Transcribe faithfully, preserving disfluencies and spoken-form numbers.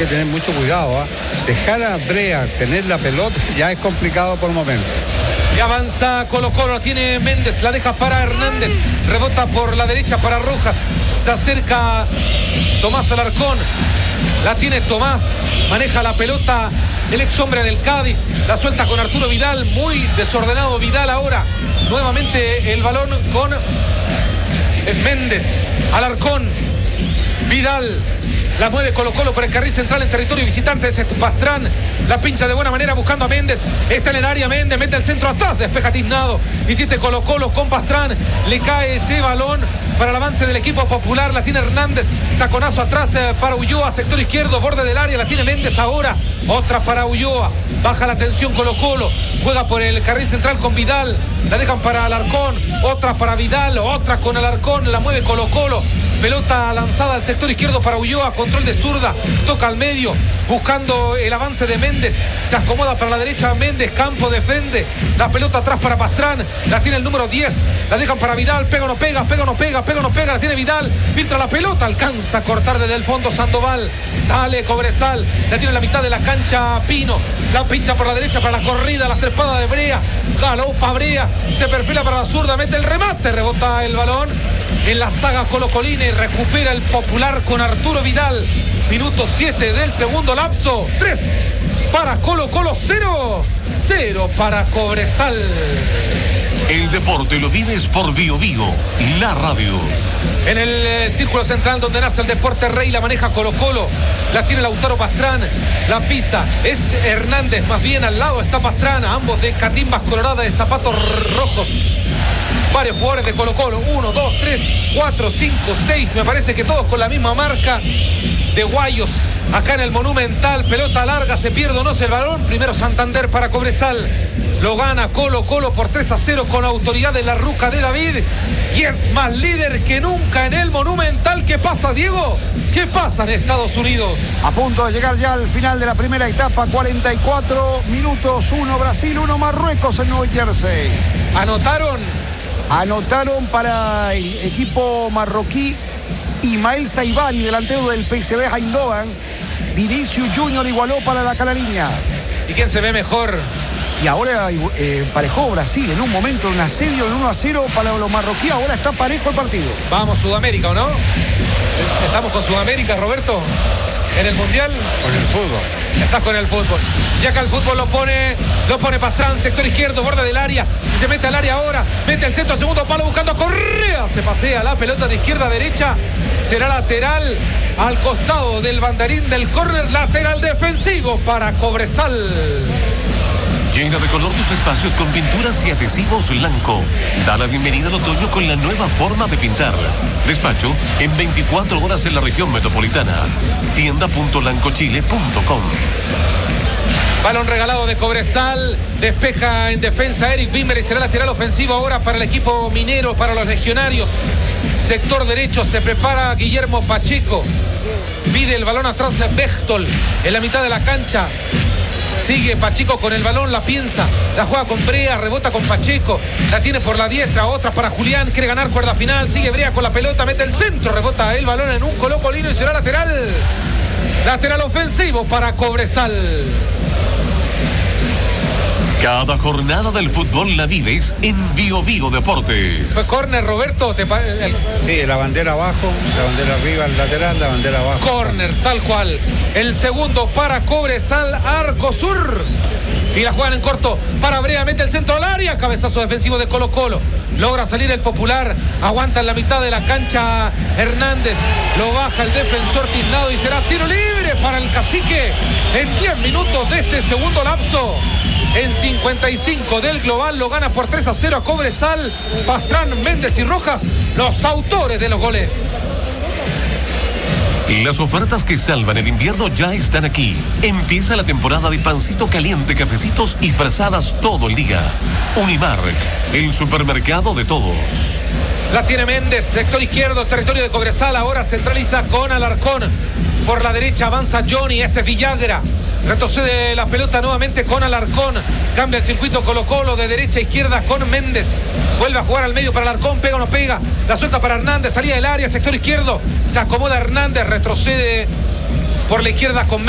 que tener mucho cuidado. ¿eh? Dejar a Brea tener la pelota ya es complicado por el momento. Y avanza Colo Colo, la tiene Méndez, la deja para Hernández, rebota por la derecha para Rojas, se acerca Tomás Alarcón, la tiene Tomás, maneja la pelota el ex hombre del Cádiz, la suelta con Arturo Vidal, muy desordenado Vidal ahora, nuevamente el balón con Méndez, Alarcón, Vidal. La mueve Colo Colo por el carril central en territorio visitante. Este Pastrán la pincha de buena manera buscando a Méndez. Está en el área Méndez, mete el centro atrás, despeja tiznado. Insiste Colo Colo con Pastrán. Le cae ese balón para el avance del equipo popular. La tiene Hernández. Taconazo atrás para Ulloa, sector izquierdo, borde del área. La tiene Méndez ahora. Otra para Ulloa. Baja la tensión Colo Colo. Juega por el carril central con Vidal. La dejan para Alarcón. Otra para Vidal. Otra con Alarcón. La mueve Colo Colo. Pelota lanzada al sector izquierdo para Ulloa, control de zurda, toca al medio, buscando el avance de Méndez, se acomoda para la derecha Méndez, campo de frente, la pelota atrás para Pastrán, la tiene el número diez, la dejan para Vidal, pega o no pega, pega o no pega, pega o no pega, la tiene Vidal, filtra la pelota, alcanza a cortar desde el fondo Sandoval, sale Cobresal, la tiene en la mitad de la cancha Pino, la pincha por la derecha para la corrida, la trepada de Brea, galopa Brea, se perfila para la zurda, mete el remate, rebota el balón en la saga colocolina y recupera el popular con Arturo Vidal. Minuto siete del segundo lapso. tres para Colo Colo, cero. cero para Cobresal. El deporte lo vives por Bio Bio, la radio. En el eh, círculo central donde nace el deporte rey, la maneja Colo Colo, la tiene Lautaro Pastrán, la pisa, es Hernández, más bien al lado está Pastrán, ambos de catimbas coloradas de zapatos rojos. Varios jugadores de Colo Colo, uno, dos, tres, cuatro, cinco, seis, me parece que todos con la misma marca de Guayos, acá en el Monumental, pelota larga, se pierde o no se el balón, primero Santander para Cobresal, lo gana Colo Colo por tres a cero con autoridad de la Ruca de David, y es más líder que nunca en el Monumental. ¿Qué pasa, Diego? ¿Qué pasa en Estados Unidos? A punto de llegar ya al final de la primera etapa, cuarenta y cuatro minutos, uno Brasil, uno Marruecos en New Jersey. ¿Anotaron? Anotaron para el equipo marroquí Ismael Saibari, delantero del P S V Eindhoven. Vinicius Junior igualó para la canariña. ¿Y quién se ve mejor? Y ahora eh, parejó Brasil en un momento, un asedio de uno a cero para los marroquíes. Ahora está parejo el partido. Vamos, Sudamérica, ¿o no? ¿Estamos con Sudamérica, Roberto? ¿En el Mundial? Con el fútbol. Estás con el fútbol. Y acá el fútbol lo pone, lo pone Pastrán, sector izquierdo, borde del área. Y se mete al área ahora. Mete el centro, segundo palo buscando a Correa. Se pasea la pelota de izquierda a derecha. Será lateral al costado del banderín del córner. Lateral defensivo para Cobresal. Llena de color tus espacios con pinturas y adhesivos Lanco. Da la bienvenida al otoño con la nueva forma de pintar. Despacho en veinticuatro horas en la región metropolitana. tienda punto lancochile punto com. Balón regalado de Cobresal. Despeja en defensa Eric Wimmer y será lateral ofensivo ahora para el equipo minero, para los legionarios. Sector derecho se prepara Guillermo Pacheco. Pide el balón atrás de Bechtol en la mitad de la cancha. Sigue Pacheco con el balón, la piensa, la juega con Brea, rebota con Pacheco, la tiene por la diestra, otra para Julián, quiere ganar cuerda final, sigue Brea con la pelota, mete el centro, rebota el balón en un colocolino y será lateral, lateral ofensivo para Cobresal. Cada jornada del fútbol la vives en Bio Bio Deportes. Fue córner, Roberto. Te pa- el... Sí, la bandera abajo, la bandera arriba, el lateral, la bandera abajo. Córner, tal cual. El segundo para Cobresal, arco sur. Y la juegan en corto para Brea, mete el centro al área. Cabezazo defensivo de Colo Colo. Logra salir el popular. Aguanta en la mitad de la cancha Hernández. Lo baja el defensor tiznado y será tiro libre para el Cacique en diez minutos de este segundo lapso. En cincuenta y cinco del global lo gana por tres a cero a Cobresal. Pastrán, Méndez y Rojas, los autores de los goles. Las ofertas que salvan el invierno ya están aquí. Empieza la temporada de pancito caliente, cafecitos y frazadas todo el día. Unimark, el supermercado de todos. La tiene Méndez, sector izquierdo, territorio de Cobresal. Ahora centraliza con Alarcón. Por la derecha avanza Johnny, este es Villagra. Retrocede la pelota nuevamente con Alarcón. Cambia el circuito Colo Colo de derecha a izquierda con Méndez. Vuelve a jugar al medio para Alarcón, pega o no pega. La suelta para Hernández, salida del área, sector izquierdo. Se acomoda Hernández, retrocede por la izquierda con Méndez.